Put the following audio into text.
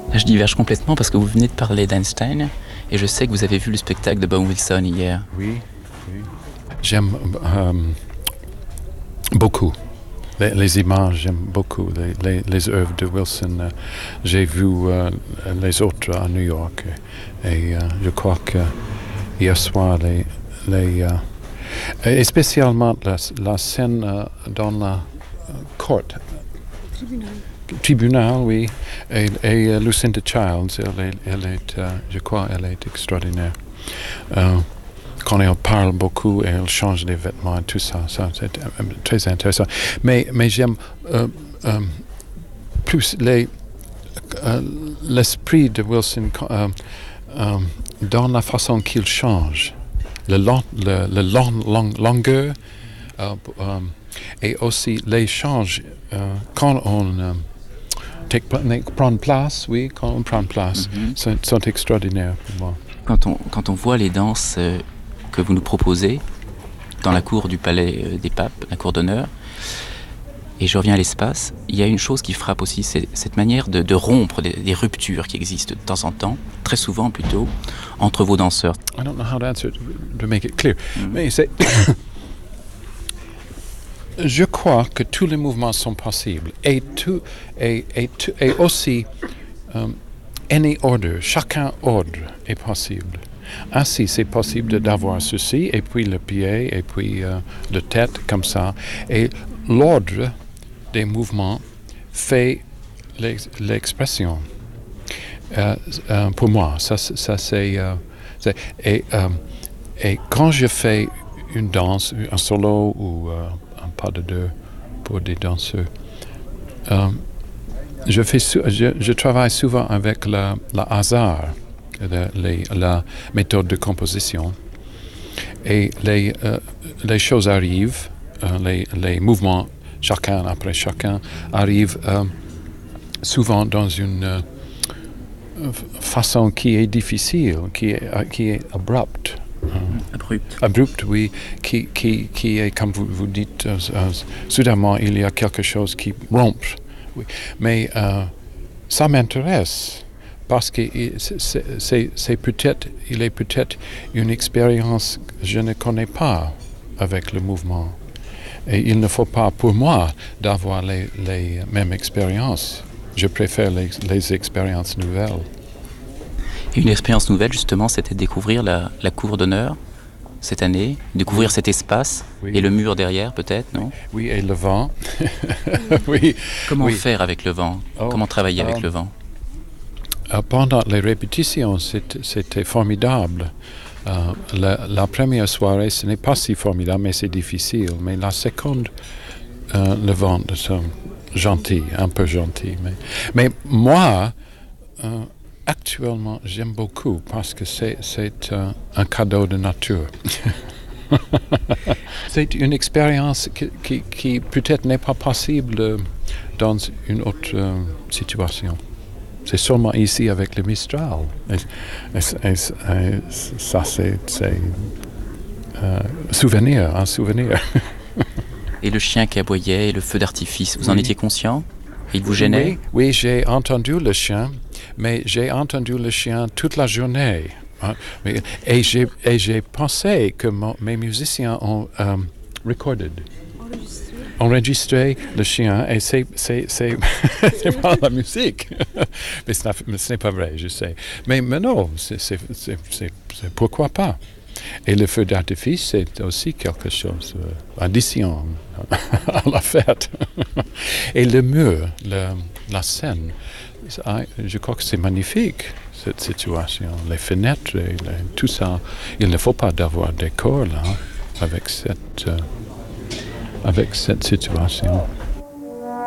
Là, je diverge complètement parce que vous venez de parler d'Einstein et je sais que vous avez vu le spectacle de Bob Wilson hier. Oui, oui. J'aime beaucoup. Les images, j'aime beaucoup les œuvres de Wilson. J'ai vu les autres à New York et je crois que hier soir, et spécialement la scène dans la cour. Tribunal, oui. Et Lucinda Childs, elle est, je crois, elle est extraordinaire. Quand elle parle beaucoup, elle change les vêtements et tout ça, c'est très intéressant. Mais j'aime plus l'esprit de Wilson dans la façon qu'il change, la longueur et aussi les changes quand on prend place, oui, quand on prend place, sont extraordinaires pour moi. Quand on voit les danses que vous nous proposez dans la cour du Palais des Papes, la cour d'honneur, et je reviens à l'espace, il y a une chose qui frappe aussi, c'est cette manière de rompre des ruptures qui existent de temps en temps, très souvent plutôt, entre vos danseurs. I don't know how to answer to make it clear. Mais c'est je crois que tous les mouvements sont possibles et aussi any order, chacun ordre est possible. Ainsi, c'est possible d'avoir ceci, et puis le pied, et puis la tête, comme ça. Et l'ordre des mouvements fait l'expression. Pour moi, ça c'est et quand je fais une danse, un solo ou un pas de deux pour des danseurs, je travaille souvent avec le hasard, la méthode de composition, et les choses arrivent, les mouvements chacun après chacun arrivent souvent dans une façon qui est difficile, qui est abrupte. Abrupt, oui, qui est, comme vous dites, soudainement, il y a quelque chose qui rompt. Oui. Mais ça m'intéresse, parce que il est peut-être une expérience que je ne connais pas avec le mouvement. Et il ne faut pas, pour moi, d'avoir les mêmes expériences. Je préfère les expériences nouvelles. Et une expérience nouvelle, justement, c'était de découvrir la cour d'honneur cette année, découvrir cet espace et le mur derrière, peut-être, non? Oui, et le vent. Oui. Comment faire avec le vent? Comment travailler avec le vent? Pendant les répétitions, c'était formidable. La première soirée, ce n'est pas si formidable, mais c'est difficile. Mais la seconde, le vent est gentil, un peu gentil. Mais moi, actuellement, j'aime beaucoup parce que c'est un cadeau de nature. C'est une expérience qui peut-être n'est pas possible dans une autre situation. C'est seulement ici avec le Mistral. Et ça, c'est un souvenir. Et le chien qui aboyait et le feu d'artifice, vous en étiez conscient? Il vous gênait? Oui, j'ai entendu le chien, mais j'ai entendu le chien toute la journée. Et j'ai pensé que mes musiciens ont enregistré le chien, et c'est pas la musique. Mais ce n'est pas vrai, je sais. Mais non, c'est pourquoi pas. Et le feu d'artifice, c'est aussi quelque chose, addition à la fête. Et le mur, la scène, je crois que c'est magnifique, cette situation. Les fenêtres, tout ça. Il ne faut pas d'avoir des corps là, avec cette situation.